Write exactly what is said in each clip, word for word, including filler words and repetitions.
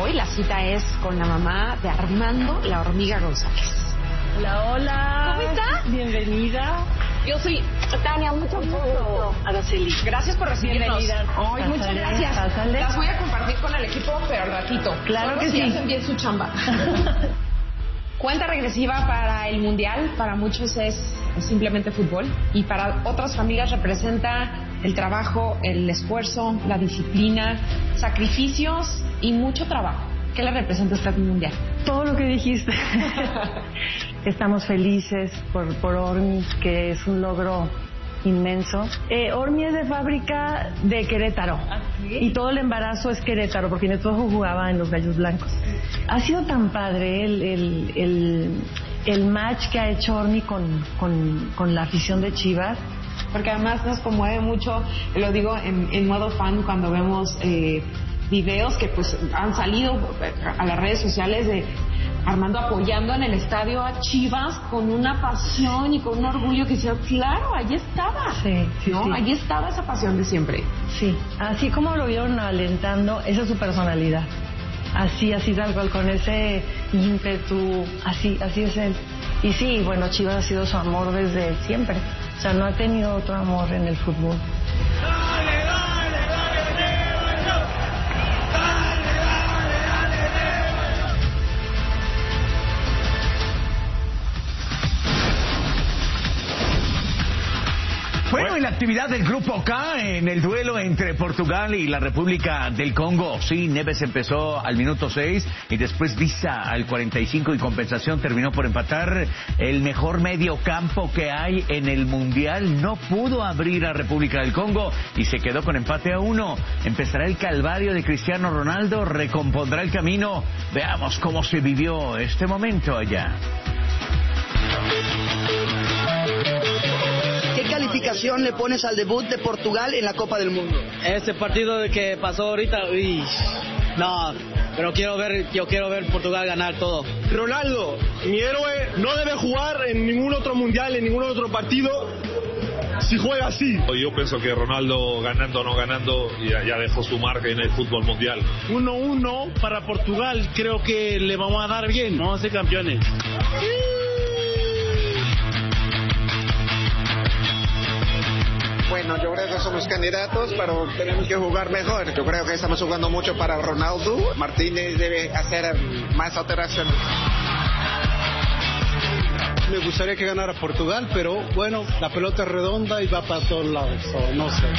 hoy la cita es con la mamá de Armando La Hormiga González. Hola, hola. ¿Cómo está? Bienvenida. Yo soy Tania, mucho gusto. Araceli. Gracias por recibirnos. Bienvenida. Ay, muchas Pásale, gracias. pásale. Las voy a compartir con el equipo, pero al ratito. Claro Solo que si sí. hacen bien su chamba. Cuenta regresiva para el Mundial, para muchos es simplemente fútbol y para otras familias representa el trabajo, el esfuerzo, la disciplina, sacrificios y mucho trabajo. ¿Qué le representa este Mundial? Todo lo que dijiste. Estamos felices por, por Ormi, que es un logro inmenso. Eh, Ormi es de fábrica de Querétaro. ¿Ah, sí? Y todo el embarazo es Querétaro, porque mi esposo jugaba en los Gallos Blancos. Ha sido tan padre el, el, el, el match que ha hecho Ormi con, con, con la afición de Chivas. Porque además nos conmueve mucho, lo digo en, en modo fan, cuando vemos eh, videos que pues han salido a las redes sociales de Armando apoyando en el estadio a Chivas con una pasión y con un orgullo que decía, claro, allí estaba. Sí, sí, ¿no? sí. Allí estaba esa pasión de siempre. Sí, así como lo vieron alentando, esa es su personalidad. Así, así tal cual, con ese ímpetu, así, así es él. Y sí, bueno, Chivas ha sido su amor desde siempre. O sea, no ha tenido otro amor en el fútbol. ¡Dale, dale, dale, Diego! ¡Dale, dale, dale, Diego! Bueno, en la actividad del Grupo K, en el duelo entre Portugal y la República del Congo, sí, Neves empezó al minuto seis y después Visa al cuarenta y cinco y compensación terminó por empatar. El mejor medio campo que hay en el Mundial no pudo abrir a República del Congo y se quedó con empate a uno. Empezará el calvario de Cristiano Ronaldo, recompondrá el camino. Veamos cómo se vivió este momento allá. ¿Qué calificación le pones al debut de Portugal en la Copa del Mundo? Este partido de que pasó ahorita, uy, no, pero quiero ver, yo quiero ver Portugal ganar todo. Ronaldo, mi héroe, no debe jugar en ningún otro mundial, en ningún otro partido, si juega así. Yo pienso que Ronaldo, ganando o no ganando, ya, ya dejó su marca en el fútbol mundial. uno uno para Portugal, creo que le vamos a dar bien, vamos a ser campeones. Bueno, yo creo que somos candidatos, pero tenemos que jugar mejor. Yo creo que estamos jugando mucho para Ronaldo. Martínez debe hacer más alteraciones. Me gustaría que ganara Portugal, pero bueno, la pelota es redonda y va para todos lados, so, no sé.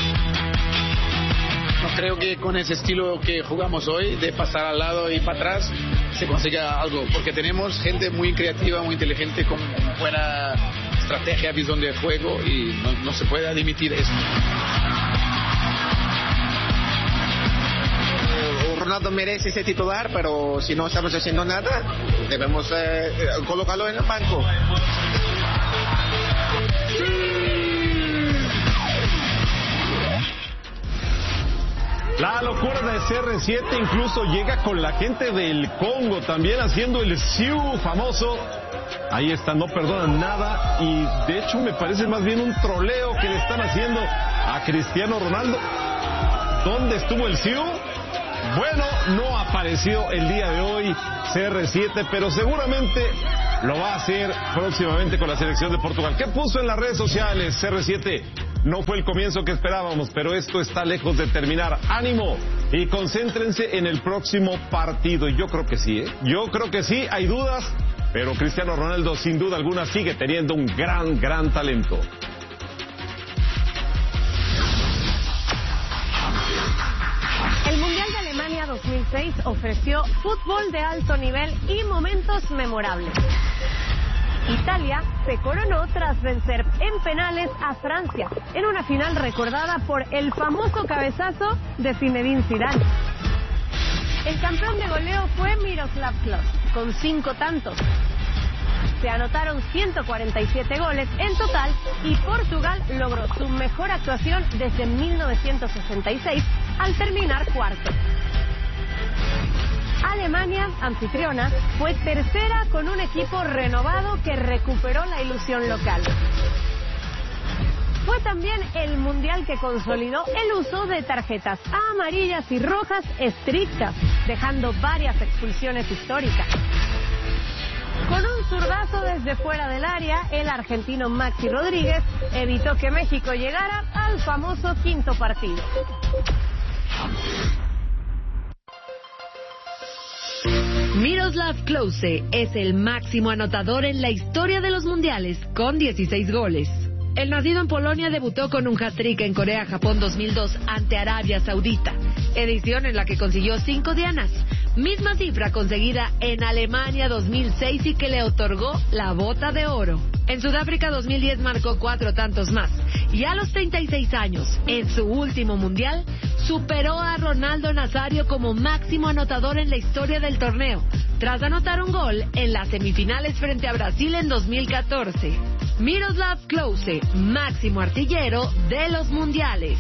No creo que con ese estilo que jugamos hoy, de pasar al lado y para atrás, se consiga algo, porque tenemos gente muy creativa, muy inteligente, con buena estrategia, visión de juego, y no, no se puede admitir eso. Ronaldo merece ser titular, pero si no estamos haciendo nada, debemos eh, colocarlo en el banco. La locura de C R siete incluso llega con la gente del Congo, también haciendo el Siu famoso. Ahí está, no perdonan nada y de hecho me parece más bien un troleo que le están haciendo a Cristiano Ronaldo. ¿Dónde estuvo el Siu? Bueno, no apareció el día de hoy C R siete, pero seguramente lo va a hacer próximamente con la selección de Portugal. ¿Qué puso en las redes sociales C R siete? No fue el comienzo que esperábamos, pero esto está lejos de terminar. ¡Ánimo! Y concéntrense en el próximo partido. Y yo creo que sí, ¿eh? Yo creo que sí, hay dudas, pero Cristiano Ronaldo sin duda alguna sigue teniendo un gran, gran talento. El Mundial de Alemania dos mil seis ofreció fútbol de alto nivel y momentos memorables. Italia se coronó tras vencer en penales a Francia en una final recordada por el famoso cabezazo de Zinedine Zidane. El campeón de goleo fue Miroslav Klose, con cinco tantos. Se anotaron ciento cuarenta y siete goles en total y Portugal logró su mejor actuación desde mil novecientos sesenta y seis al terminar cuarto. Alemania, anfitriona, fue tercera con un equipo renovado que recuperó la ilusión local. Fue también el mundial que consolidó el uso de tarjetas amarillas y rojas estrictas. dejando varias expulsiones históricas. Con un zurdazo desde fuera del área, el argentino Maxi Rodríguez evitó que México llegara al famoso quinto partido. Miroslav Klose es el máximo anotador en la historia de los mundiales, con dieciséis goles. El nacido en Polonia debutó con un hat-trick en Corea-Japón dos mil dos ante Arabia Saudita, edición en la que consiguió cinco dianas, misma cifra conseguida en Alemania dos mil seis y que le otorgó la bota de oro. En Sudáfrica dos mil diez marcó cuatro tantos más, y a los treinta y seis años, en su último mundial, superó a Ronaldo Nazario como máximo anotador en la historia del torneo, tras anotar un gol en las semifinales frente a Brasil en dos mil catorce. Miroslav Klose, máximo artillero de los mundiales.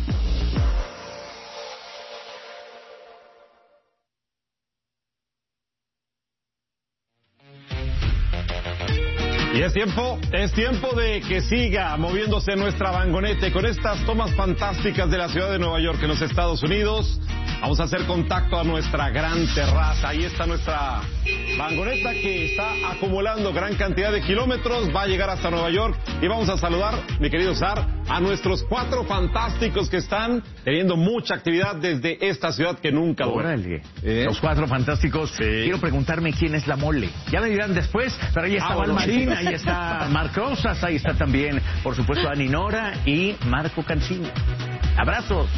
Y es tiempo, es tiempo de que siga moviéndose nuestra vagoneta con estas tomas fantásticas de la ciudad de Nueva York en los Estados Unidos. Vamos a hacer contacto a nuestra gran terraza. Ahí está nuestra vagoneta que está acumulando gran cantidad de kilómetros. Va a llegar hasta Nueva York y vamos a saludar, mi querido Sar, a nuestros cuatro fantásticos que están teniendo mucha actividad desde esta ciudad que nunca duerme. ¿Eh? Los cuatro fantásticos. Sí. Quiero preguntarme quién es la mole. Ya me dirán después, pero ahí está ah, Valmarín, bueno. Ahí está Marc Rosas, ahí está también, por supuesto, Dani Nora y Marco Cancino. Abrazos.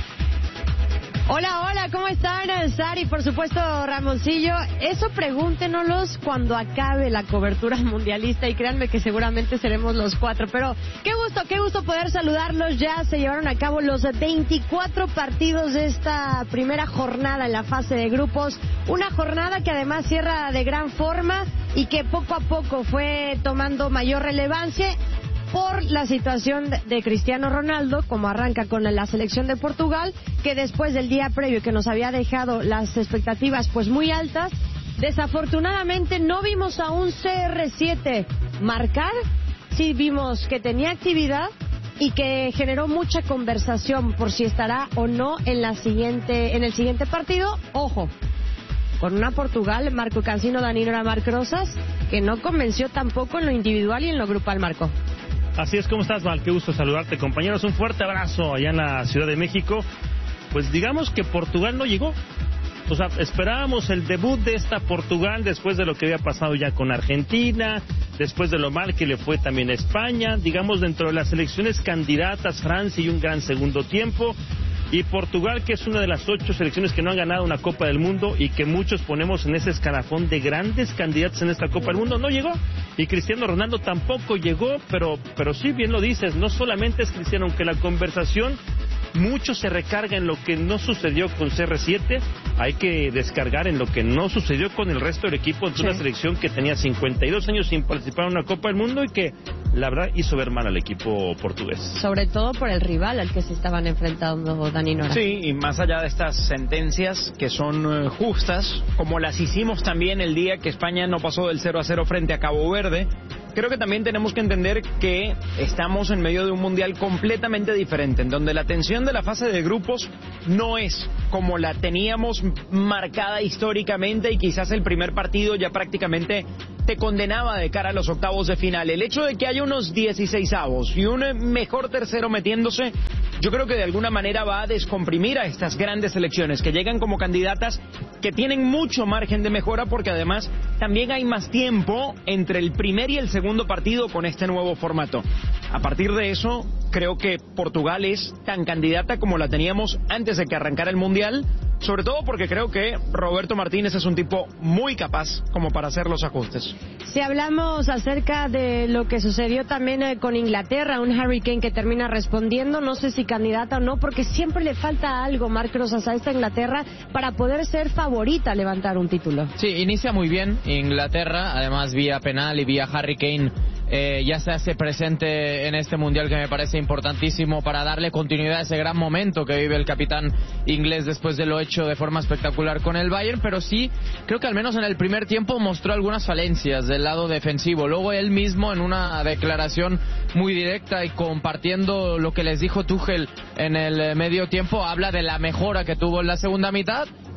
Hola, hola, ¿cómo están? Sari, por supuesto, Ramoncillo. Eso pregúntenoslos cuando acabe la cobertura mundialista y créanme que seguramente seremos los cuatro. Pero qué gusto, qué gusto poder saludarlos. Ya se llevaron a cabo los veinticuatro partidos de esta primera jornada en la fase de grupos. Una jornada que además cierra de gran forma y que poco a poco fue tomando mayor relevancia por la situación de Cristiano Ronaldo, como arranca con la selección de Portugal, que después del día previo que nos había dejado las expectativas pues muy altas, desafortunadamente no vimos a un C R siete marcar, sí vimos que tenía actividad y que generó mucha conversación por si estará o no en la siguiente en el siguiente partido. Ojo, con una Portugal, Marco Cancino, Dani Nora, Marc Rosas, que no convenció tampoco en lo individual y en lo grupal, Marco. Así es, ¿cómo estás, Val? Qué gusto saludarte, compañeros. Un fuerte abrazo allá en la Ciudad de México. Pues digamos que Portugal no llegó. O sea, esperábamos el debut de esta Portugal después de lo que había pasado ya con Argentina, después de lo mal que le fue también a España, digamos dentro de las selecciones candidatas, Francia y un gran segundo tiempo. Y Portugal, que es una de las ocho selecciones que no han ganado una Copa del Mundo y que muchos ponemos en ese escalafón de grandes candidatos en esta Copa del Mundo, no llegó. Y Cristiano Ronaldo tampoco llegó, pero, pero sí, bien lo dices, no solamente es Cristiano, aunque la conversación mucho se recarga en lo que no sucedió con C R siete, hay que descargar en lo que no sucedió con el resto del equipo de sí. Una selección que tenía cincuenta y dos años sin participar en una Copa del Mundo y que la verdad hizo ver mal al equipo portugués. Sobre todo por el rival al que se estaban enfrentando, Dani Nora. Sí, y más allá de estas sentencias que son uh, justas, como las hicimos también el día que España no pasó del cero a cero frente a Cabo Verde, creo que también tenemos que entender que estamos en medio de un mundial completamente diferente, en donde la tensión de la fase de grupos no es como la teníamos marcada históricamente y quizás el primer partido ya prácticamente te condenaba de cara a los octavos de final. El hecho de que haya unos dieciseisavos y un mejor tercero metiéndose, yo creo que de alguna manera va a descomprimir a estas grandes selecciones que llegan como candidatas, que tienen mucho margen de mejora porque además también hay más tiempo entre el primer y el segundo partido con este nuevo formato. A partir de eso, creo que Portugal es tan candidata como la teníamos antes de que arrancara el Mundial, sobre todo porque creo que Roberto Martínez es un tipo muy capaz como para hacer los ajustes. Si hablamos acerca de lo que sucedió también eh, con Inglaterra, un Harry Kane que termina respondiendo, no sé si candidata o no, porque siempre le falta algo, Marc Rosas, a esta Inglaterra para poder ser favorita a levantar un título. Sí, inicia muy bien Inglaterra, además vía penal y vía Harry Kane. Eh, ya se hace presente en este mundial que me parece importantísimo para darle continuidad a ese gran momento que vive el capitán inglés después de lo hecho de forma espectacular con el Bayern, pero sí, creo que al menos en el primer tiempo mostró algunas falencias del lado defensivo. Luego él mismo en una declaración muy directa y compartiendo lo que les dijo Tuchel en el medio tiempo, habla de la mejora que tuvo en la segunda mitad,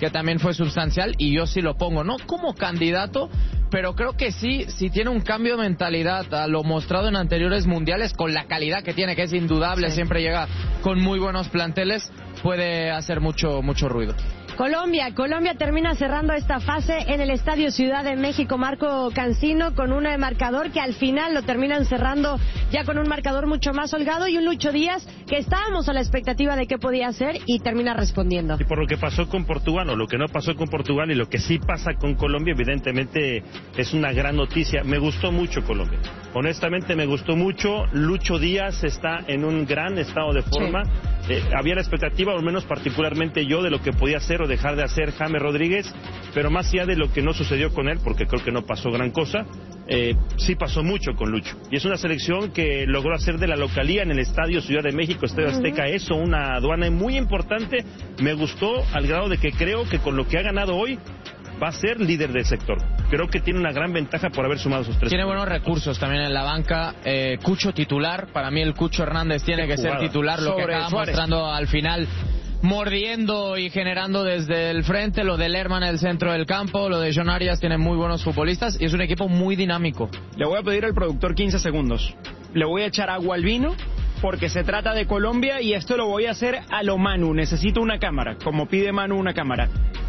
que también fue sustancial, y yo sí lo pongo, no como candidato, pero creo que sí, si tiene un cambio de mentalidad a lo mostrado en anteriores mundiales, con la calidad que tiene, que es indudable, sí. Siempre llega con muy buenos planteles, puede hacer mucho, mucho ruido. Colombia, Colombia termina cerrando esta fase en el Estadio Ciudad de México, Marco Cancino, con un marcador que al final lo terminan cerrando ya con un marcador mucho más holgado, y un Lucho Díaz que estábamos a la expectativa de qué podía hacer y termina respondiendo. Y por lo que pasó con Portugal, o lo que no pasó con Portugal y lo que sí pasa con Colombia, evidentemente es una gran noticia. Me gustó mucho Colombia, honestamente me gustó mucho. Lucho Díaz está en un gran estado de forma. Sí. Eh, había la expectativa, o al menos particularmente yo, de lo que podía hacer o dejar de hacer James Rodríguez, pero más allá de lo que no sucedió con él, porque creo que no pasó gran cosa, eh, sí pasó mucho con Lucho. Y es una selección que logró hacer de la localía en el Estadio Ciudad de México, Estadio Azteca, uh-huh. eso, una aduana muy importante. Me gustó al grado de que creo que con lo que ha ganado hoy va a ser líder del sector. Creo que tiene una gran ventaja por haber sumado sus tres. Tiene buenos recursos también en la banca. Eh, Cucho titular. Para mí el Cucho Hernández tiene que ser titular. Lo que acaba mostrando al final, mordiendo y generando desde el frente. Lo de Lerman en el centro del campo. Lo de John Arias, tiene muy buenos futbolistas. Y es un equipo muy dinámico. Le voy a pedir al productor quince segundos. Le voy a echar agua al vino, porque se trata de Colombia, y esto lo voy a hacer a lo Manu. Necesito una cámara, como pide Manu una cámara.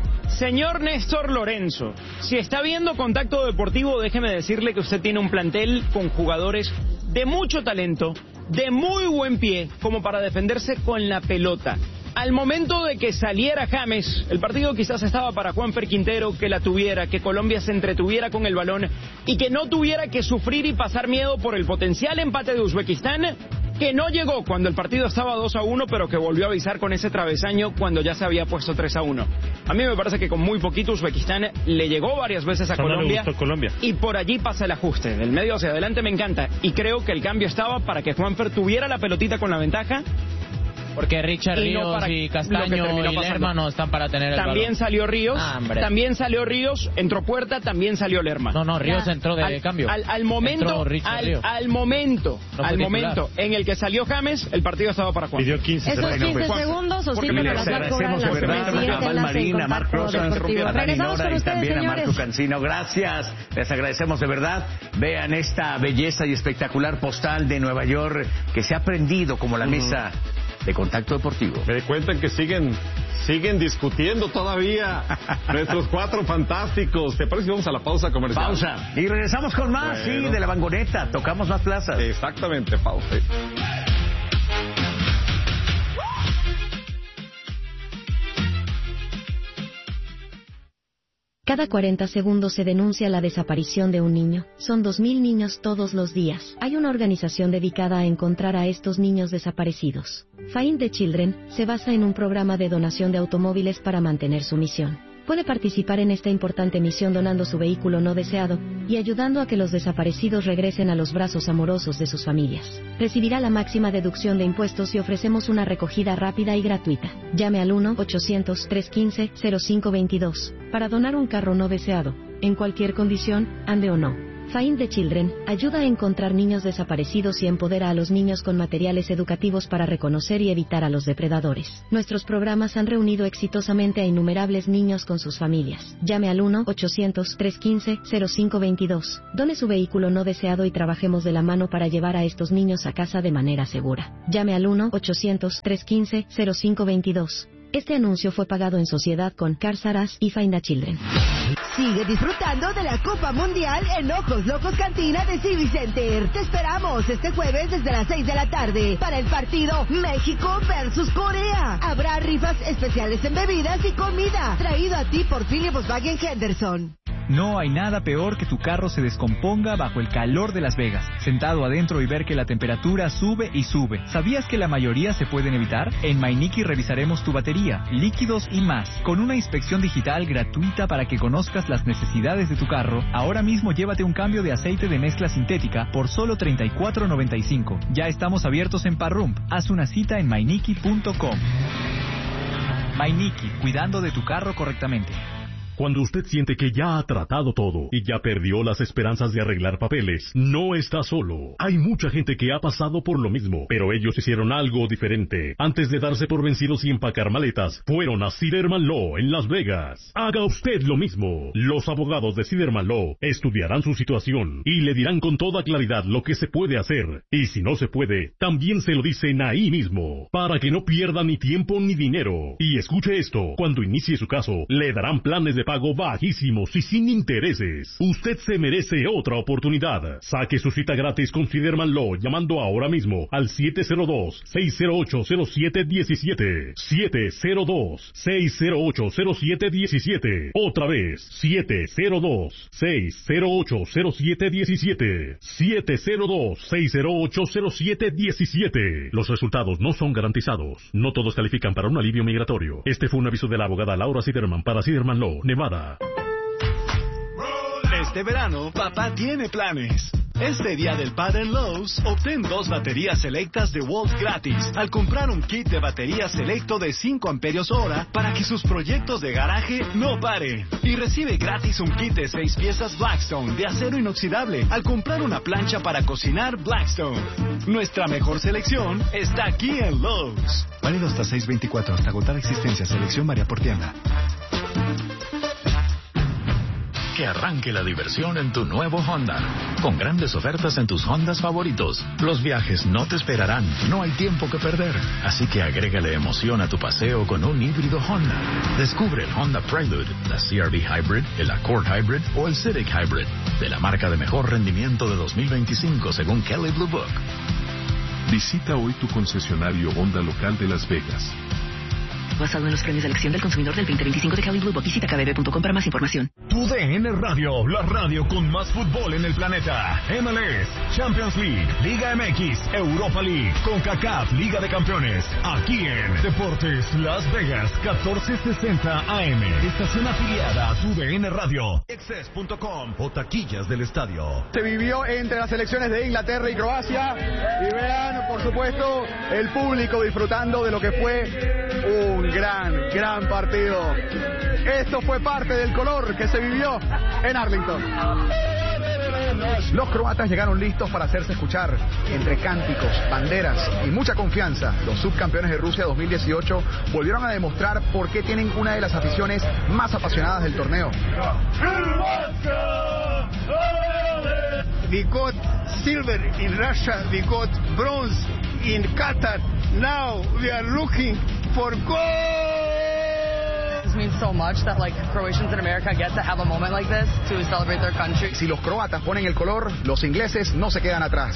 Señor Néstor Lorenzo, si está viendo Contacto Deportivo, déjeme decirle que usted tiene un plantel con jugadores de mucho talento, de muy buen pie, como para defenderse con la pelota. Al momento de que saliera James, el partido quizás estaba para Juanfer Quintero, que la tuviera, que Colombia se entretuviera con el balón y que no tuviera que sufrir y pasar miedo por el potencial empate de Uzbekistán, que no llegó cuando el partido estaba dos a uno, pero que volvió a avisar con ese travesaño cuando ya se había puesto tres a uno. A mí me parece que con muy poquito Uzbekistán le llegó varias veces a Colombia, Colombia, y por allí pasa el ajuste. Del medio hacia adelante me encanta, y creo que el cambio estaba para que Juanfer tuviera la pelotita con la ventaja. Porque Richard y no Ríos y Castaño y Lerma no están para tener el También balón. salió Ríos, ah, también salió Ríos, entró Puerta, también salió Lerma. No, no, Ríos ya. entró de al, cambio. Al, al momento, al, al momento, no al momento en el que salió James, el partido estaba para Juan. Pidió quince Esos quince segundos, o sí, pero las va a cobrar de verdad a Val Marín, a Marc Rosas, a Dani Nora y también a Marco Cancino. Gracias, les agradecemos de verdad. Vean esta belleza y espectacular postal de Nueva York que se ha prendido como la mesa de Contacto Deportivo. Me cuentan que siguen siguen discutiendo todavía nuestros cuatro fantásticos. ¿Te parece que vamos a la pausa comercial? Pausa. Y regresamos con más, bueno. Sí, de la Vangoneta. Tocamos más plazas. Exactamente, pausa. Cada cuarenta segundos se denuncia la desaparición de un niño. Son dos mil niños todos los días. Hay una organización dedicada a encontrar a estos niños desaparecidos. Find the Children se basa en un programa de donación de automóviles para mantener su misión. Puede participar en esta importante misión donando su vehículo no deseado y ayudando a que los desaparecidos regresen a los brazos amorosos de sus familias. Recibirá la máxima deducción de impuestos y ofrecemos una recogida rápida y gratuita. Llame al uno ochocientos, trescientos quince, cero cinco veintidós para donar un carro no deseado, en cualquier condición, ande o no. Find the Children ayuda a encontrar niños desaparecidos y empodera a los niños con materiales educativos para reconocer y evitar a los depredadores. Nuestros programas han reunido exitosamente a innumerables niños con sus familias. Llame al uno ochocientos, trescientos quince, cero cinco veintidós. Done su vehículo no deseado y trabajemos de la mano para llevar a estos niños a casa de manera segura. Llame al uno ochocientos, trescientos quince, cero cinco veintidós. Este anuncio fue pagado en sociedad con Cars R Us y Find the Children. Sigue disfrutando de la Copa Mundial en Ojos Locos Cantina de Civic Center. Te esperamos este jueves desde las seis de la tarde para el partido México versus Corea. Habrá rifas especiales en bebidas y comida. Traído a ti por Philip Volkswagen Henderson. No hay nada peor que tu carro se descomponga bajo el calor de Las Vegas, sentado adentro y ver que la temperatura sube y sube. ¿Sabías que la mayoría se pueden evitar? En Mainiki revisaremos tu batería, líquidos y más, con una inspección digital gratuita para que conozcas las necesidades de tu carro. Ahora mismo llévate un cambio de aceite de mezcla sintética por solo treinta y cuatro noventa y cinco. Ya estamos abiertos en Parrump. Haz una cita en mainiki punto com. Mainiki, cuidando de tu carro correctamente. Cuando usted siente que ya ha tratado todo y ya perdió las esperanzas de arreglar papeles, no está solo. Hay mucha gente que ha pasado por lo mismo, pero ellos hicieron algo diferente. Antes de darse por vencidos y empacar maletas, fueron a Siderman Law en Las Vegas. Haga usted lo mismo. Los abogados de Siderman Law estudiarán su situación y le dirán con toda claridad lo que se puede hacer. Y si no se puede, también se lo dicen ahí mismo, para que no pierda ni tiempo ni dinero. Y escuche esto, cuando inicie su caso, le darán planes de pago bajísimos y sin intereses. Usted se merece otra oportunidad. Saque su cita gratis con Siderman Law llamando ahora mismo al siete cero dos, seis cero ocho, cero siete uno siete. siete cero dos, seis cero ocho, cero siete uno siete. Otra vez, siete cero dos, seis cero ocho, cero siete uno siete. siete cero dos, seis cero ocho, cero siete uno siete. Los resultados no son garantizados. No todos califican para un alivio migratorio. Este fue un aviso de la abogada Laura Siderman para Siderman Law, Nevada. Este verano, papá tiene planes. Este día del padre en Lowe's, obtén dos baterías selectas de Wolf gratis al comprar un kit de batería selecto de cinco amperios hora para que sus proyectos de garaje no paren. Y recibe gratis un kit de seis piezas Blackstone de acero inoxidable al comprar una plancha para cocinar Blackstone. Nuestra mejor selección está aquí en Lowe's. Válido hasta seis veinticuatro, hasta agotar existencia. Selección varía por tienda. Que arranque la diversión en tu nuevo Honda, con grandes ofertas en tus Hondas favoritos. Los viajes no te esperarán, no hay tiempo que perder, así que agrégale emoción a tu paseo con un híbrido Honda. Descubre el Honda Prelude, la C R V Hybrid, el Accord Hybrid o el Civic Hybrid, de la marca de mejor rendimiento de dos mil veinticinco según Kelley Blue Book. Visita hoy tu concesionario Honda local de Las Vegas. Basado en los premios de elección del consumidor del veinte veinticinco de Kelley Blue Book. Visita k b b punto com para más información. Tu D N Radio, la radio con más fútbol en el planeta. M L S, Champions League, Liga M X, Europa League, CONCACAF, Liga de Campeones. Aquí en Deportes Las Vegas, catorce sesenta A M. Estación afiliada a tu D N Radio. Access punto com o taquillas del estadio. Se vivió entre las selecciones de Inglaterra y Croacia. Y vean, por supuesto, el público disfrutando de lo que fue un gran, gran partido. Esto fue parte del color que se vivió en Arlington. Los croatas llegaron listos para hacerse escuchar. Entre cánticos, banderas y mucha confianza, los subcampeones de Rusia dos mil dieciocho volvieron a demostrar por qué tienen una de las aficiones más apasionadas del torneo. We got silver in Russia, we got bronze in Qatar. Now we are looking for gold. This means so much that like Croatians in America get to have a moment like this to celebrate their country. Si los croatas ponen el color, los ingleses no se quedan atrás.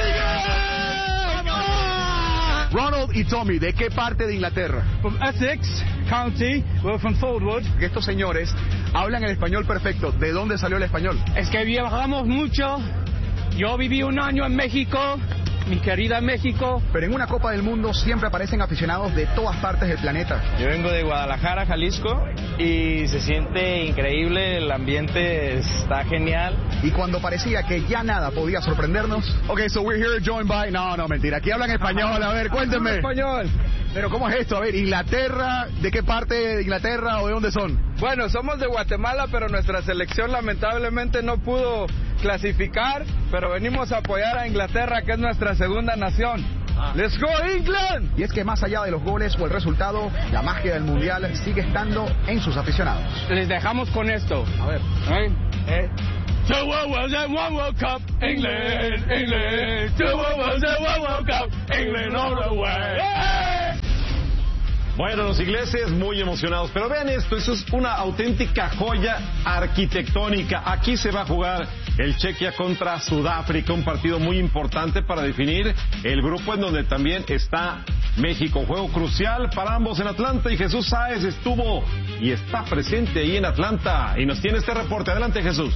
Ronald y Tommy, ¿de qué parte de Inglaterra? From Essex County, we're from Fordwood. Estos señores hablan el español perfecto. ¿De dónde salió el español? Es que viajamos mucho. Yo viví un año en México. Mi querida México. Pero en una Copa del Mundo siempre aparecen aficionados de todas partes del planeta. Yo vengo de Guadalajara, Jalisco, y se siente increíble, el ambiente está genial. Y cuando parecía que ya nada podía sorprendernos. Ok, so we're here joined by... No, no, mentira, aquí hablan español, a ver, cuéntenme. Español. Pero ¿cómo es esto? A ver, Inglaterra, ¿de qué parte de Inglaterra o de dónde son? Bueno, somos de Guatemala, pero nuestra selección lamentablemente no pudo clasificar, pero venimos a apoyar a Inglaterra, que es nuestra segunda nación. ¡Let's go, England! Y es que más allá de los goles o el resultado, la magia del Mundial sigue estando en sus aficionados. Les dejamos con esto. A ver. ¿Eh? ¿Eh? Two World Wars and one World Cup, England, England. Two World Wars and one World Cup, England all the way. ¡Eh! Bueno, los ingleses muy emocionados, pero vean esto, eso es una auténtica joya arquitectónica. Aquí se va a jugar el Chequia contra Sudáfrica, un partido muy importante para definir el grupo en donde también está México. Juego crucial para ambos en Atlanta y Jesús Sáez estuvo y está presente ahí en Atlanta y nos tiene este reporte. Adelante, Jesús.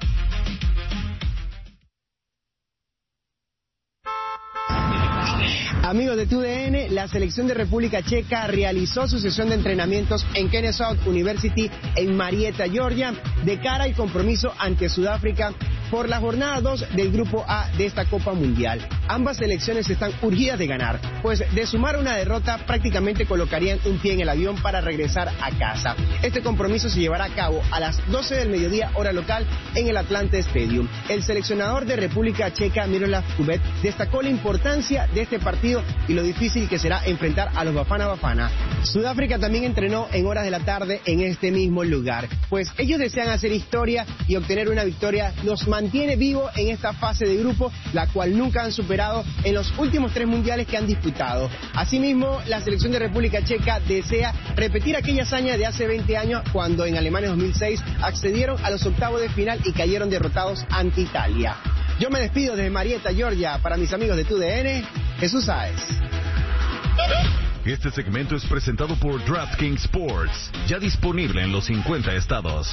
Amigos de T U D N, la selección de República Checa realizó su sesión de entrenamientos en Kennesaw University en Marietta, Georgia, de cara al compromiso ante Sudáfrica por la jornada dos del Grupo A de esta Copa Mundial. Ambas selecciones están urgidas de ganar, pues de sumar una derrota prácticamente colocarían un pie en el avión para regresar a casa. Este compromiso se llevará a cabo a las doce del mediodía hora local en el Atlante Stadium. El seleccionador de República Checa, Miroslav Kubek, destacó la importancia de este partido y lo difícil que será enfrentar a los Bafana Bafana. Sudáfrica también entrenó en horas de la tarde en este mismo lugar, pues ellos desean hacer historia y obtener una victoria los mantiene vivo en esta fase de grupo, la cual nunca han superado en los últimos tres mundiales que han disputado. Asimismo, la selección de República Checa desea repetir aquella hazaña de hace veinte años cuando en Alemania dos mil seis accedieron a los octavos de final y cayeron derrotados ante Italia. Yo me despido desde Marietta, Georgia, para mis amigos de T U D N, Jesús Sáez. Este segmento es presentado por DraftKings Sports, ya disponible en los cincuenta estados.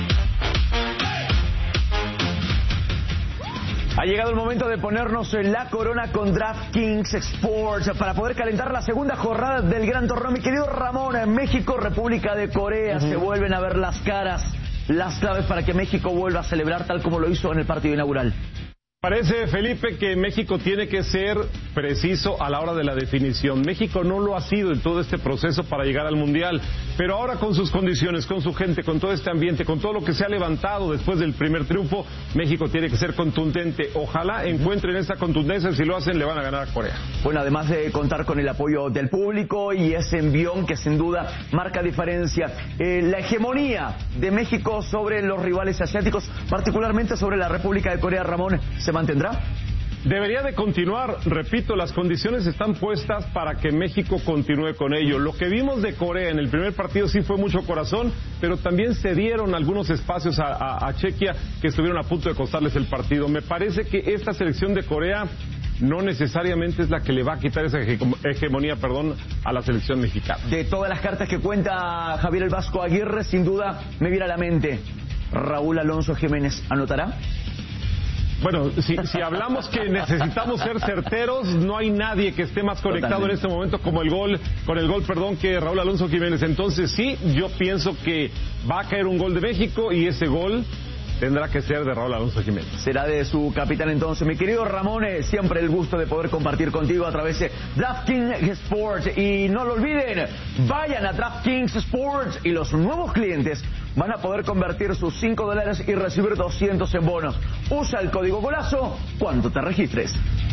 Ha llegado el momento de ponernos en la corona con DraftKings Sports para poder calentar la segunda jornada del gran torneo. Mi querido Ramón, en México, República de Corea, uh-huh. se vuelven a ver las caras, las claves para que México vuelva a celebrar tal como lo hizo en el partido inaugural. Parece, Felipe, que México tiene que ser preciso a la hora de la definición. México no lo ha sido en todo este proceso para llegar al Mundial, pero ahora con sus condiciones, con su gente, con todo este ambiente, con todo lo que se ha levantado después del primer triunfo, México tiene que ser contundente. Ojalá encuentren esa contundencia, si lo hacen le van a ganar a Corea. Bueno, además de contar con el apoyo del público y ese envión que sin duda marca diferencia, eh, la hegemonía de México sobre los rivales asiáticos, particularmente sobre la República de Corea, Ramón, ¿se mantendrá? Debería de continuar, repito, las condiciones están puestas para que México continúe con ello. Lo que vimos de Corea en el primer partido sí fue mucho corazón, pero también se dieron algunos espacios a, a, a Chequia que estuvieron a punto de costarles el partido. Me parece que esta selección de Corea no necesariamente es la que le va a quitar esa hegemonía, perdón, a la selección mexicana. De todas las cartas que cuenta Javier el Vasco Aguirre, sin duda me viene a la mente, ¿Raúl Alonso Jiménez anotará? Bueno, si, si hablamos que necesitamos ser certeros, no hay nadie que esté más conectado Totalmente. en este momento como el gol, con el gol, perdón, que Raúl Alonso Jiménez. Entonces sí, yo pienso que va a caer un gol de México y ese gol tendrá que ser de Raúl Alonso Jiménez. Será de su capitán entonces. Mi querido Ramón, eh, siempre el gusto de poder compartir contigo a través de DraftKings Sports. Y no lo olviden, vayan a DraftKings Sports y los nuevos clientes van a poder convertir sus cinco dólares y recibir doscientos en bonos. Usa el código GOLAZO cuando te registres.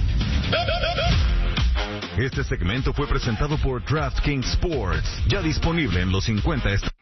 Este segmento fue presentado por DraftKings Sports, ya disponible en los cincuenta estados.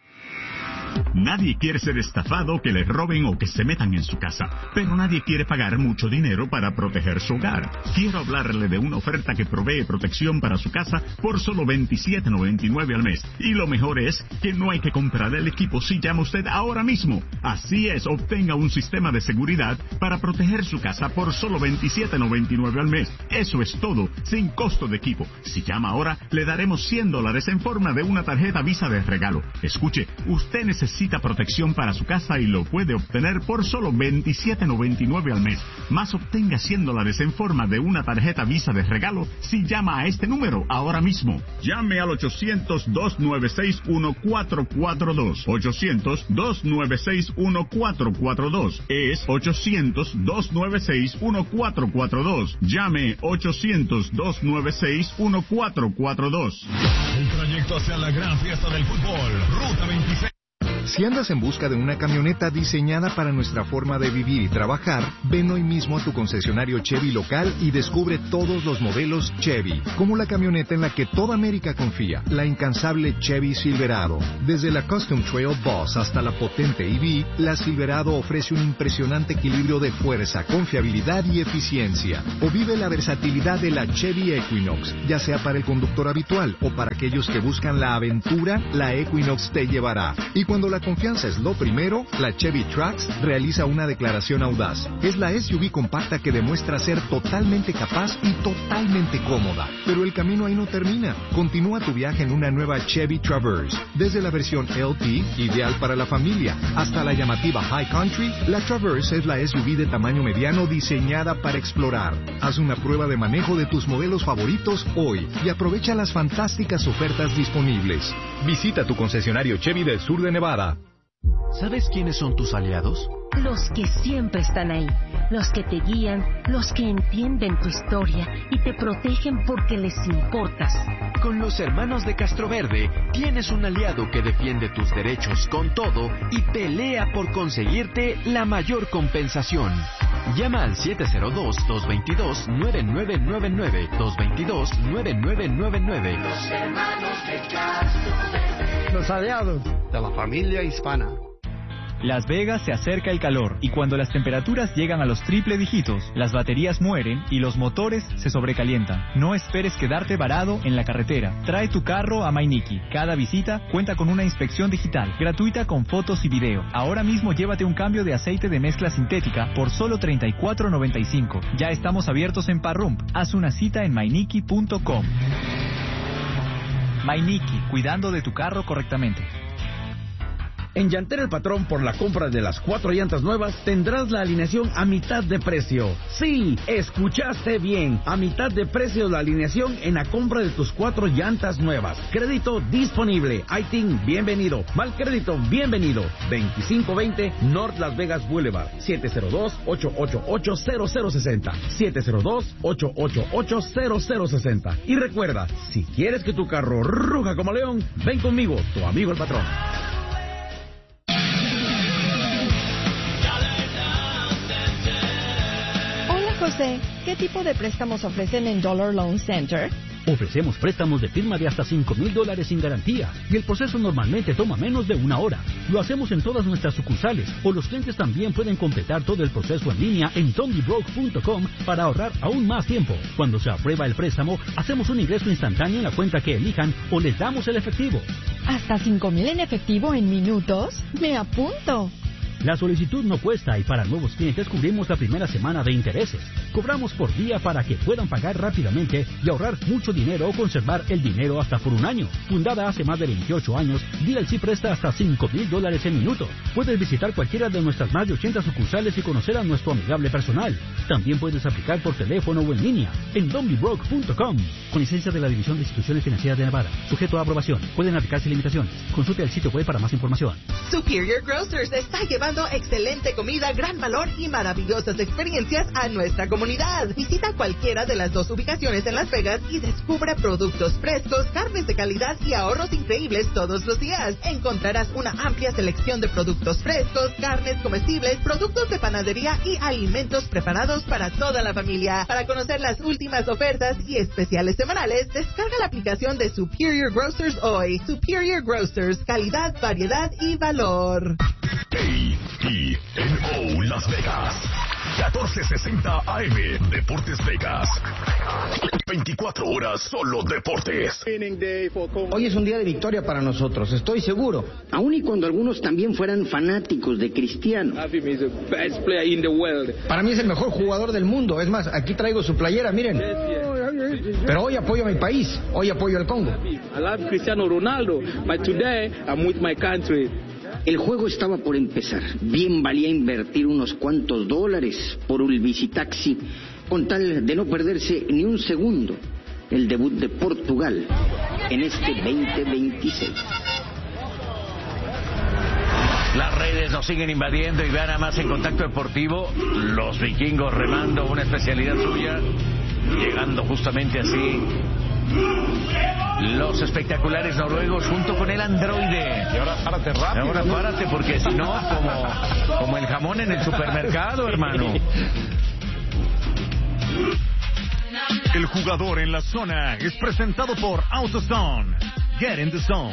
Nadie quiere ser estafado, que le roben o que se metan en su casa, pero nadie quiere pagar mucho dinero para proteger su hogar. Quiero hablarle de una oferta que provee protección para su casa por solo veintisiete noventa y nueve al mes. Y lo mejor es que no hay que comprar el equipo si llama usted ahora mismo. Así es, obtenga un sistema de seguridad para proteger su casa por solo veintisiete noventa y nueve al mes. Eso es todo, sin costo de equipo. Si llama ahora, le daremos cien dólares en forma de una tarjeta Visa de regalo. Escuche, usted necesita Necesita protección para su casa y lo puede obtener por solo veintisiete noventa y nueve al mes. Más obtenga cien dólares en forma de una tarjeta Visa de regalo si llama a este número ahora mismo. Llame al ochocientos, dos nueve seis, uno cuatro cuatro dos. ochocientos, dos nueve seis, uno cuatro cuatro dos. Es ochocientos, dos nueve seis, uno cuatro cuatro dos. Llame ochocientos, dos nueve seis, uno cuatro cuatro dos. El trayecto hacia la gran fiesta del fútbol. Ruta veintiséis. Si andas en busca de una camioneta diseñada para nuestra forma de vivir y trabajar, ven hoy mismo a tu concesionario Chevy local y descubre todos los modelos Chevy, como la camioneta en la que toda América confía, la incansable Chevy Silverado. Desde la Custom Trail Boss hasta la potente E V, la Silverado ofrece un impresionante equilibrio de fuerza, confiabilidad y eficiencia. O vive la versatilidad de la Chevy Equinox, ya sea para el conductor habitual o para aquellos que buscan la aventura, la Equinox te llevará. Y cuando la confianza es lo primero, la Chevy Trax realiza una declaración audaz. Es la S U V compacta que demuestra ser totalmente capaz y totalmente cómoda. Pero el camino ahí no termina. Continúa tu viaje en una nueva Chevy Traverse. Desde la versión L T, ideal para la familia, hasta la llamativa High Country, la Traverse es la S U V de tamaño mediano diseñada para explorar. Haz una prueba de manejo de tus modelos favoritos hoy y aprovecha las fantásticas ofertas disponibles. Visita tu concesionario Chevy del sur de Nevada. ¿Sabes quiénes son tus aliados? Los que siempre están ahí, los que te guían, los que entienden tu historia y te protegen porque les importas. Con los hermanos de Castroverde tienes un aliado que defiende tus derechos con todo y pelea por conseguirte la mayor compensación. Llama al siete cero dos, dos dos dos, nueve nueve nueve nueve, dos dos dos, nueve nueve nueve nueve. Los hermanos de Castroverde. Los aliados de la familia hispana. Las Vegas se acerca el calor y cuando las temperaturas llegan a los triple dígitos, las baterías mueren y los motores se sobrecalientan. No esperes quedarte varado en la carretera. Trae tu carro a Mainiki. Cada visita cuenta con una inspección digital, gratuita con fotos y video. Ahora mismo llévate un cambio de aceite de mezcla sintética por solo treinta y cuatro noventa y cinco. Ya estamos abiertos en Parrump. Haz una cita en mainiki punto com. Mainiki, cuidando de tu carro correctamente. En Llantera El Patrón, por la compra de las cuatro llantas nuevas, tendrás la alineación a mitad de precio. Sí, escuchaste bien. A mitad de precio la alineación en la compra de tus cuatro llantas nuevas. Crédito disponible. I T I N, bienvenido. Mal crédito, bienvenido. veinticinco veinte North Las Vegas Boulevard. siete cero dos, ocho ocho ocho, cero cero seis cero. siete cero dos, ocho ocho ocho, cero cero seis cero. Y recuerda, si quieres que tu carro ruja como león, ven conmigo, tu amigo el patrón. José, ¿qué tipo de préstamos ofrecen en Dollar Loan Center? Ofrecemos préstamos de firma de hasta cinco mil dólares sin garantía y el proceso normalmente toma menos de una hora. Lo hacemos en todas nuestras sucursales o los clientes también pueden completar todo el proceso en línea en dondie broke punto com para ahorrar aún más tiempo. Cuando se aprueba el préstamo, hacemos un ingreso instantáneo en la cuenta que elijan o les damos el efectivo. ¿Hasta cinco mil en efectivo en minutos? ¡Me apunto! La solicitud no cuesta y para nuevos clientes cubrimos la primera semana de intereses. Cobramos por día para que puedan pagar rápidamente y ahorrar mucho dinero o conservar el dinero hasta por un año. Fundada hace más de veintiocho años, D L C presta hasta cinco mil dólares en minuto. Puedes visitar cualquiera de nuestras más de ochenta sucursales y conocer a nuestro amigable personal. También puedes aplicar por teléfono o en línea en dondie broke punto com. Con licencia de la División de Instituciones Financieras de Nevada. Sujeto a aprobación. Pueden aplicarse limitaciones. Consulte el sitio web para más información. Superior Grocers está llevando excelente comida, gran valor y maravillosas experiencias a nuestra comunidad. Visita cualquiera de las dos ubicaciones en Las Vegas y descubra productos frescos, carnes de calidad y ahorros increíbles todos los días. Encontrarás una amplia selección de productos frescos, carnes comestibles, productos de panadería y alimentos preparados para toda la familia. Para conocer las últimas ofertas y especiales semanales, descarga la aplicación de Superior Grocers hoy. Superior Grocers, calidad, variedad y valor. A E N O Las Vegas, catorce sesenta A M, Deportes Vegas. veinticuatro horas solo deportes. Hoy es un día de victoria para nosotros, estoy seguro. Aun y cuando algunos también fueran fanáticos de Cristiano. Para mí es el mejor jugador del mundo. Es más, aquí traigo su playera, miren. Pero hoy apoyo a mi país, hoy apoyo al Congo. I love Cristiano Ronaldo, but today I'm with my country. El juego estaba por empezar. Bien valía invertir unos cuantos dólares por un visitaxi con tal de no perderse ni un segundo el debut de Portugal en este veinte veintiséis. Las redes nos siguen invadiendo y vean nada más en Contacto Deportivo los vikingos remando, una especialidad suya, llegando justamente así los espectaculares noruegos junto con el androide. Y ahora párate rápido. Ahora párate porque si no, como, como el jamón en el supermercado, hermano. El jugador en la zona es presentado por AutoZone. Get in the zone.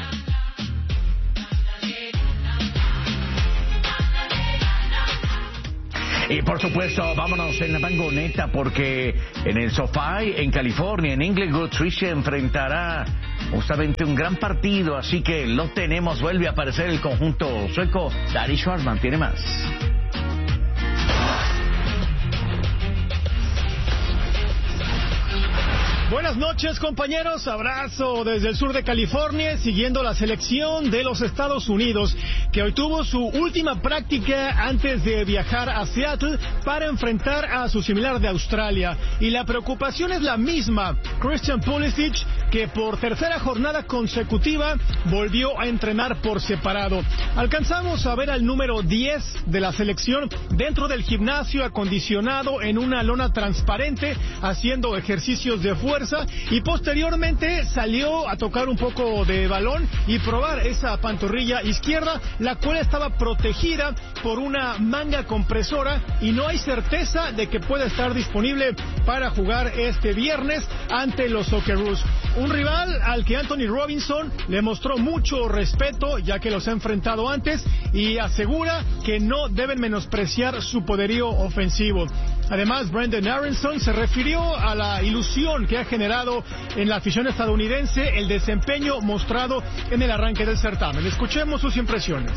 Y por supuesto, vámonos en la vagoneta porque en el SoFi, en California, en Inglewood, Tricia enfrentará justamente un gran partido, así que lo tenemos. Vuelve a aparecer el conjunto sueco. Dari Schwartzman tiene más. Buenas noches, compañeros. Abrazo desde el sur de California, siguiendo la selección de los Estados Unidos, que hoy tuvo su última práctica antes de viajar a Seattle para enfrentar a su similar de Australia. Y la preocupación es la misma. Christian Pulisic que por tercera jornada consecutiva volvió a entrenar por separado. Alcanzamos a ver al número diez de la selección dentro del gimnasio acondicionado en una lona transparente haciendo ejercicios de fuerza y posteriormente salió a tocar un poco de balón y probar esa pantorrilla izquierda, la cual estaba protegida por una manga compresora y no hay certeza de que pueda estar disponible para jugar este viernes ante los Socceroos. Un rival al que Anthony Robinson le mostró mucho respeto ya que los ha enfrentado antes y asegura que no deben menospreciar su poderío ofensivo. Además, Brenden Aaronson se refirió a la ilusión que ha generado en la afición estadounidense el desempeño mostrado en el arranque del certamen. Escuchemos sus impresiones.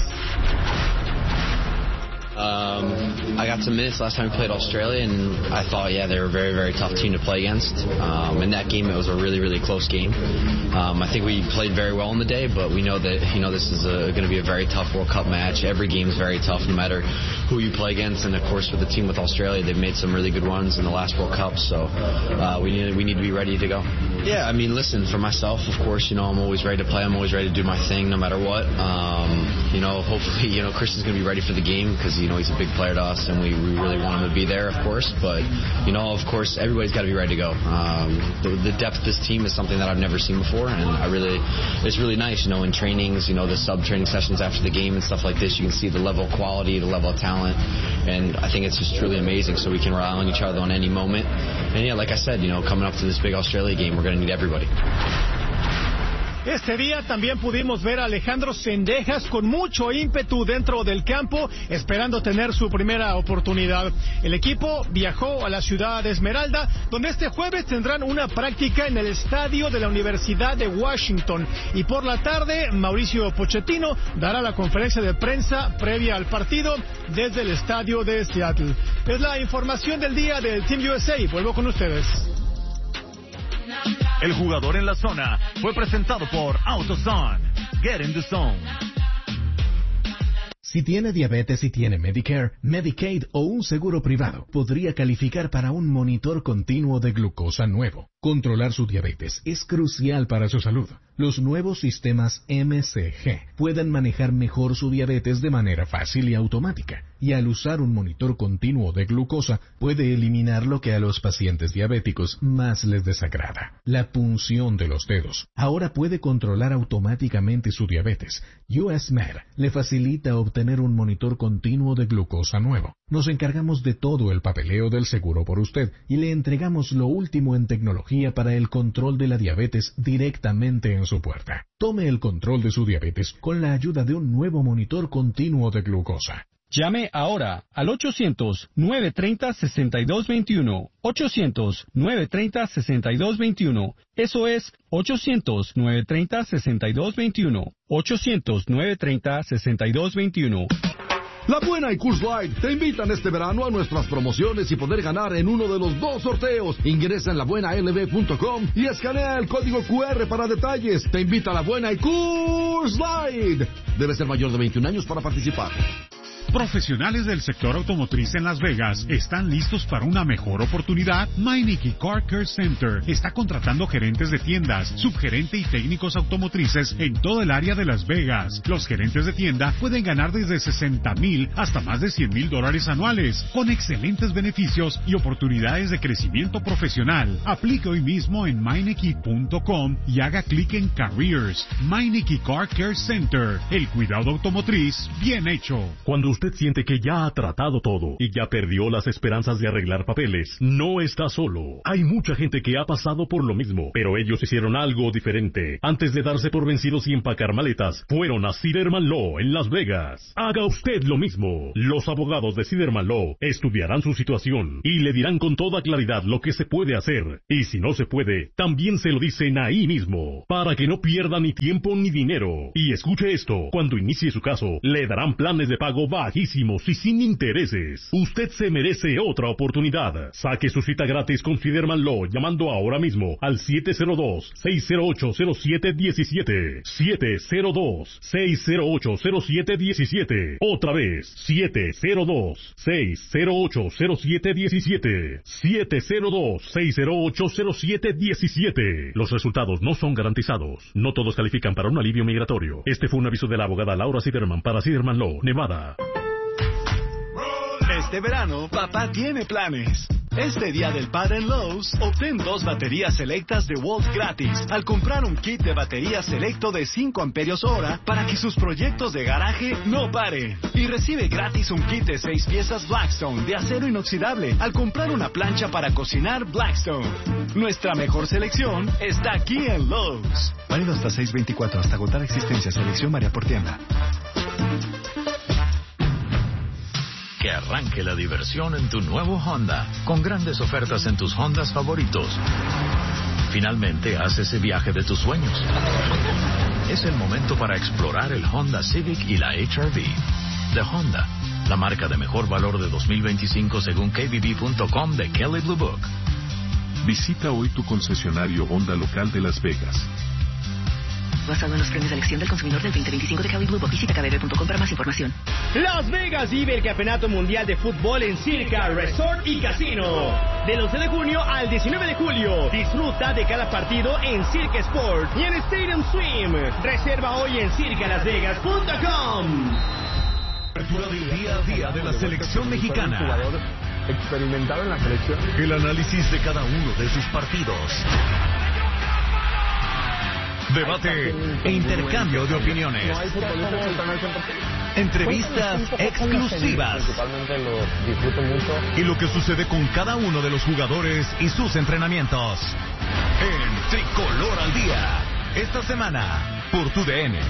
Um, I got some minutes last time we played Australia, and I thought, yeah, they were a very, very tough team to play against. Um, in that game, it was a really, really close game. Um, I think we played very well on the day, but we know that, you know, this is going to be a very tough World Cup match. Every game is very tough, no matter who you play against. And of course, with the team with Australia, they've made some really good runs in the last World Cup, so uh, we need we need to be ready to go. Yeah, I mean, listen, for myself, of course, you know, I'm always ready to play. I'm always ready to do my thing, no matter what. Um, you know, hopefully, you know, Christian's going to be ready for the game because, you know, he's a big player to us, and we, we really want him to be there, of course. But, you know, of course, everybody's got to be ready to go. Um, the, the depth of this team is something that I've never seen before, and I really, it's really nice, you know, in trainings, you know, the sub-training sessions after the game and stuff like this, you can see the level of quality, the level of talent, and I think it's just truly amazing, so we can rely on each other on any moment. And, yeah, like I said, you know, coming up to this big Australia game, we're going to need everybody. Este día también pudimos ver a Alejandro Zendejas con mucho ímpetu dentro del campo, esperando tener su primera oportunidad. El equipo viajó a la ciudad de Esmeralda, donde este jueves tendrán una práctica en el estadio de la Universidad de Washington. Y por la tarde, Mauricio Pochettino dará la conferencia de prensa previa al partido desde el estadio de Seattle. Es la información del día del Team U S A. Vuelvo con ustedes. El jugador en la zona fue presentado por AutoZone. Get in the zone. Si tiene diabetes y tiene Medicare, Medicaid o un seguro privado, podría calificar para un monitor continuo de glucosa nuevo. Controlar su diabetes es crucial para su salud. Los nuevos sistemas M C G pueden manejar mejor su diabetes de manera fácil y automática, y al usar un monitor continuo de glucosa puede eliminar lo que a los pacientes diabéticos más les desagrada: la punción de los dedos. Ahora puede controlar automáticamente su diabetes. U S Med le facilita obtener un monitor continuo de glucosa nuevo. Nos encargamos de todo el papeleo del seguro por usted y le entregamos lo último en tecnología para el control de la diabetes directamente en su puerta. Tome el control de su diabetes con la ayuda de un nuevo monitor continuo de glucosa. Llame ahora al ochocientos, nueve treinta, sesenta y dos veintiuno. ochocientos, nueve treinta, sesenta y dos veintiuno. Eso es ochocientos, nueve treinta, sesenta y dos veintiuno. ochocientos, nueve treinta, sesenta y dos veintiuno. La Buena y Coors Light te invitan este verano a nuestras promociones y poder ganar en uno de los dos sorteos. Ingresa en la buena l b punto com y escanea el código Q R para detalles. Te invita a La Buena y Coors Light. Debe ser mayor de veintiún años para participar. Profesionales del sector automotriz en Las Vegas están listos para una mejor oportunidad. Meineke Car Care Center está contratando gerentes de tiendas, subgerente y técnicos automotrices en todo el área de Las Vegas. Los gerentes de tienda pueden ganar desde sesenta mil hasta más de cien mil dólares anuales, con excelentes beneficios y oportunidades de crecimiento profesional. Aplique hoy mismo en meineke punto com y haga clic en Careers. Meineke Car Care Center, el cuidado automotriz bien hecho. Cuando usted siente que ya ha tratado todo y ya perdió las esperanzas de arreglar papeles, no está solo. Hay mucha gente que ha pasado por lo mismo, pero ellos hicieron algo diferente. Antes de darse por vencidos y empacar maletas, fueron a Siderman Law en Las Vegas. Haga usted lo mismo. Los abogados de Siderman Law estudiarán su situación y le dirán con toda claridad lo que se puede hacer. Y si no se puede, también se lo dicen ahí mismo, para que no pierda ni tiempo ni dinero. Y escuche esto, cuando inicie su caso, le darán planes de pago varios bajísimos y sin intereses. Usted se merece otra oportunidad. Saque su cita gratis con Fiderman Law llamando ahora mismo al siete cero dos, seis cero ocho, cero siete uno siete. siete cero dos, seis cero ocho, cero siete uno siete. Otra vez, siete cero dos, seis cero ocho, cero siete uno siete. siete cero dos, seis cero ocho, cero siete uno siete. Los resultados no son garantizados. No todos califican para un alivio migratorio. Este fue un aviso de la abogada Laura Siderman para Siderman Law, Nevada. Este verano, papá tiene planes. Este día del padre en Lowe's, obtén dos baterías selectas de Walt gratis al comprar un kit de batería selecto de cinco amperios hora para que sus proyectos de garaje no paren. Y recibe gratis un kit de seis piezas Blackstone de acero inoxidable al comprar una plancha para cocinar Blackstone. Nuestra mejor selección está aquí en Lowe's. Válido hasta seis veinticuatro, hasta agotar existencia. Selección varía por tienda. Que arranque la diversión en tu nuevo Honda, con grandes ofertas en tus Hondas favoritos. Finalmente, haz ese viaje de tus sueños. Es el momento para explorar el Honda Civic y la H R V. De Honda, la marca de mejor valor de dos mil veinticinco según K B B punto com de Kelley Blue Book. Visita hoy tu concesionario Honda local de Las Vegas. Basado en los premios de elección del consumidor del veinte veinticinco de Kelley Blue Book. Visita K B B punto com para más información. Las Vegas vive el Campeonato Mundial de Fútbol en Circa Resort y Casino. Del once de junio al diecinueve de julio. Disfruta de cada partido en Circa Sport y en Stadium Swim. Reserva hoy en circa las vegas punto com. Apertura del día a día de la selección mexicana. Experimentado en la selección. El análisis de cada uno de sus partidos. Debate e intercambio de opiniones. Entrevistas exclusivas. Y lo que sucede con cada uno de los jugadores y sus entrenamientos. En Tricolor al Día. Esta semana, por tu D N.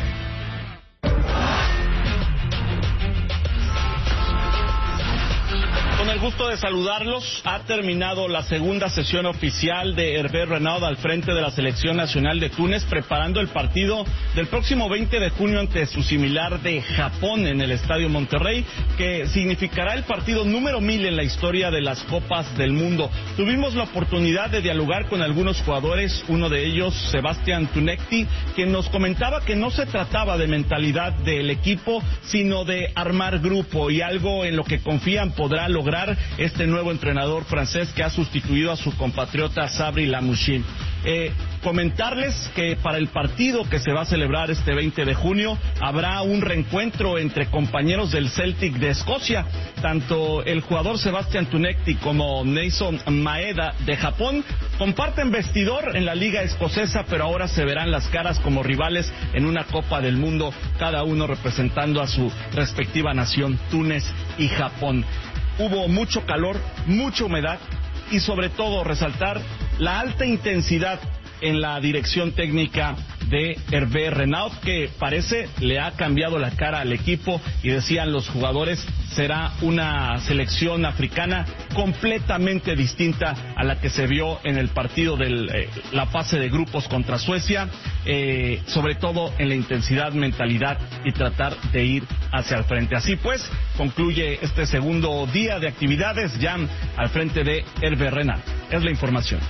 Con el gusto de saludarlos, ha terminado la segunda sesión oficial de Hervé Renard al frente de la Selección Nacional de Túnez, preparando el partido del próximo veinte de junio ante su similar de Japón en el Estadio Monterrey, que significará el partido número mil en la historia de las Copas del Mundo. Tuvimos la oportunidad de dialogar con algunos jugadores, uno de ellos, Sebastián Tunecti, quien nos comentaba que no se trataba de mentalidad del equipo, sino de armar grupo, y algo en lo que confían podrá lograr este nuevo entrenador francés que ha sustituido a su compatriota Sabri Lamouchi. Eh, comentarles que para el partido que se va a celebrar este veinte de junio habrá un reencuentro entre compañeros del Celtic de Escocia. Tanto el jugador Sebastián Tunecti como Nason Maeda de Japón comparten vestidor en la liga escocesa, pero ahora se verán las caras como rivales en una Copa del Mundo, cada uno representando a su respectiva nación, Túnez y Japón. Hubo mucho calor, mucha humedad y sobre todo resaltar la alta intensidad en la dirección técnica de Hervé Renard, que parece le ha cambiado la cara al equipo, y decían los jugadores, será una selección africana completamente distinta a la que se vio en el partido de eh, la fase de grupos contra Suecia, eh, sobre todo en la intensidad, mentalidad y tratar de ir hacia el frente. Así pues, concluye este segundo día de actividades ya al frente de Hervé Renard. Es la información.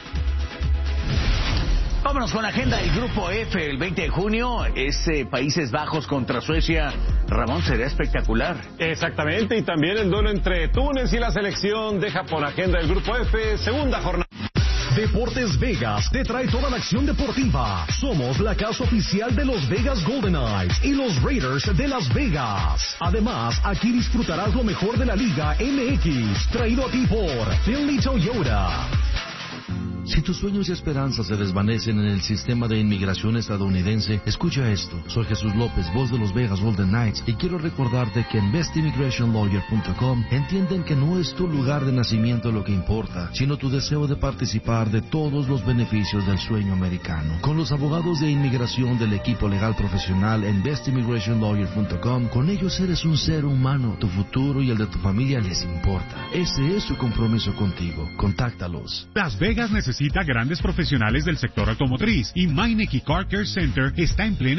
Vámonos con la agenda del Grupo F el veinte de junio. Es eh, Países Bajos contra Suecia. Ramón, será espectacular. Exactamente, y también el duelo entre Túnez y la selección de Japón. Agenda del Grupo F, segunda jornada. Deportes Vegas te trae toda la acción deportiva. Somos la casa oficial de los Vegas Golden Knights y los Raiders de Las Vegas. Además, aquí disfrutarás lo mejor de la Liga M X, traído a ti por Finley Toyota. Si tus sueños y esperanzas se desvanecen en el sistema de inmigración estadounidense, escucha esto. Soy Jesús López, voz de los Vegas Golden Knights, y quiero recordarte que en best immigration lawyer punto com entienden que no es tu lugar de nacimiento lo que importa, sino tu deseo de participar de todos los beneficios del sueño americano. Con los abogados de inmigración del equipo legal profesional en best immigration lawyer punto com, con ellos eres un ser humano. Tu futuro y el de tu familia les importa. Ese es su compromiso contigo. Contáctalos. Las Vegas necesita grandes profesionales del sector automotriz y Meineke Car Care Center está en plena